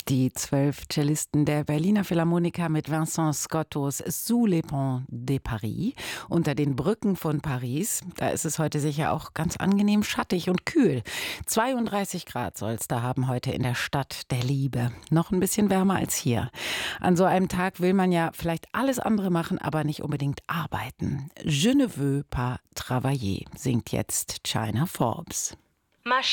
Die 12 Cellisten der Berliner Philharmoniker mit Vincent Scottos Sous les ponts de Paris, unter den Brücken von Paris. Da ist es heute sicher auch ganz angenehm schattig und kühl. 32 Grad soll es da haben heute in der Stadt der Liebe. Noch ein bisschen wärmer als hier. An so einem Tag will man ja vielleicht alles andere machen, aber nicht unbedingt arbeiten. Je ne veux pas travailler, singt jetzt China Forbes.